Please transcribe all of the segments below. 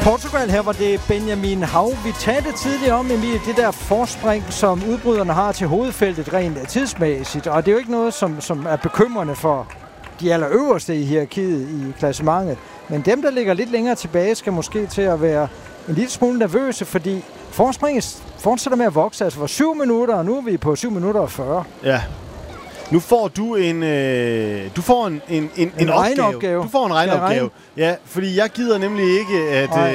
Portugal, her var det Benjamin Hav. Vi talte tidligere om, Emil, det der forspring, som udbryderne har til hovedfeltet rent tidsmæssigt. Og det er jo ikke noget, som er bekymrende for de allerøverste i hierarkiet i klassementet. Men dem, der ligger lidt længere tilbage, skal måske til at være en lille smule nervøse, fordi forspringet fortsætter med at vokse. Altså for 7 minutter, og nu er vi på 7 minutter og 40. Ja. Nu får du en regneopgave. Du får en regneopgave. Ja, fordi jeg gider nemlig ikke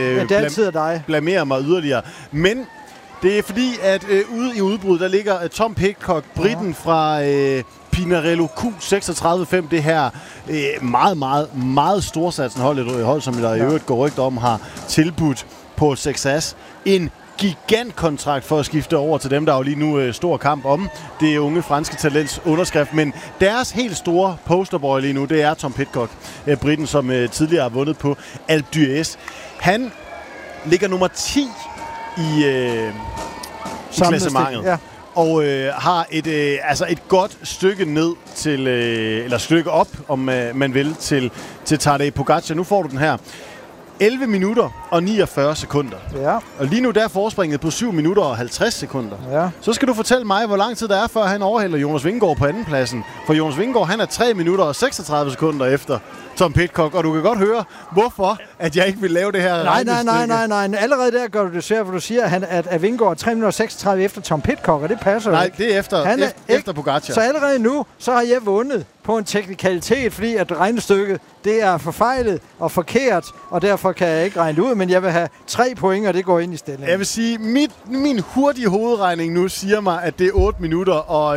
at blamere mig yderligere. Men det er fordi, at ude i udbrud, der ligger Tom Pidcock, briten fra Pinarello Q36.5, det her meget, meget, meget storsatsende hold, som der i øvrigt går rygter om, har tilbudt på 6As en gigantkontrakt for at skifte over til dem, der er jo lige nu stor kamp om det unge franske talents underskrift. Men deres helt store posterboy lige nu, det er Tom Pidcock, briten, som tidligere har vundet på Alpe d'Huez. Han ligger nummer 10 i klassementet. Ja. Og har et godt stykke ned til, eller stykke op, om man vil, til Tadej Pogačar. Nu får du den her. 11 minutter og 49 sekunder. Ja. Og lige nu der er forspringet på 7 minutter og 50 sekunder. Ja. Så skal du fortælle mig, hvor lang tid der er, før han overhælder Jonas Vingegaard på andenpladsen. For Jonas Vingegaard, han er 3 minutter og 36 sekunder efter Tom Pidcock. Og du kan godt høre, hvorfor at jeg ikke vil lave det her regnestykke. Nej. Allerede der gør du det svært, for du siger, at Vingegaard er 3 minutter og 36 efter Tom Pidcock, og det passer jo ikke. Nej, det er efter Pogačar. Så allerede nu, så har jeg vundet på en teknikalitet, fordi at regnestykket, det er forfejlet og forkert, og derfor kan jeg ikke regne det ud, men jeg vil have 3 point, og det går ind i stillingen. Jeg vil sige, min hurtige hovedregning nu siger mig, at det er 8 minutter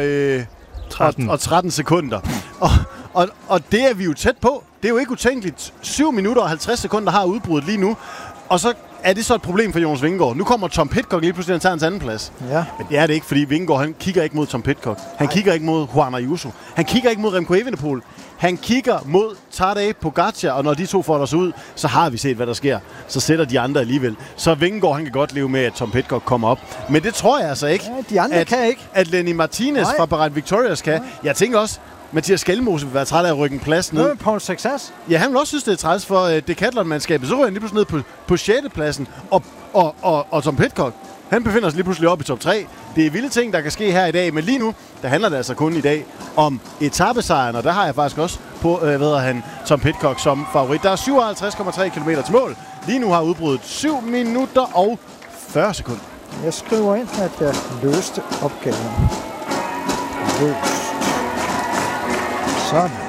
og 13 sekunder. Og det er vi jo tæt på. Det er jo ikke utænkeligt. 7 minutter og 50 sekunder har udbruddet lige nu, og så er det så et problem for Jonas Vingegaard. Nu kommer Tom Pidcock lige pludselig, han tager hans anden plads. Ja. Men det er det ikke, fordi Vingegaard, han kigger ikke mod Tom Pidcock. Han kigger ikke mod Juan Ayuso. Han kigger ikke mod Remco Evenepoel. Han kigger mod Tadej Pogačar, og når de to får os ud, så har vi set, hvad der sker. Så sætter de andre alligevel. Så Vingegaard, han kan godt leve med, at Tom Pidcock kommer op. Men det tror jeg altså ikke. Ja, de andre kan ikke. At Lenny Martinez fra Bahrain Victorious kan. Jeg tænker også, Mathias Skelmose vil være træt af at rykke en plads ned. På en 6As. Ja, han vil også synes, det er træls for Decathlon-mandskabet. Så ryger han lige pludselig ned på 6. pladsen. Og Tom Pidcock, han befinder sig lige pludselig op i top 3. Det er vilde ting, der kan ske her i dag. Men lige nu, der handler det altså kun i dag om etapesejren. Og der har jeg faktisk også på, Tom Pidcock som favorit. Der er 57,3 km til mål. Lige nu har udbruddet 7 minutter og 40 sekunder. Jeg skriver ind, at jeg løste opgaven. Løst. Sådan.